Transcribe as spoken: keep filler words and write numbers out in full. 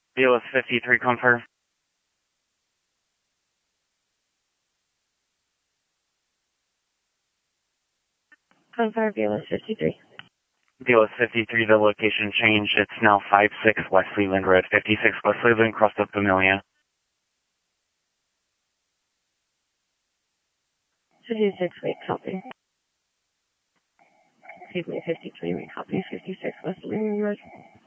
Velos fifty-three, confirm. Confirm, Velos fifty-three. Velos fifty-three, the location changed. It's now five six West Leland Road, fifty-six West Leland, crossed up Familia. fifty-six, wait, copy. Excuse me, fifty-three, wait, copy. fifty-six West Leland Road.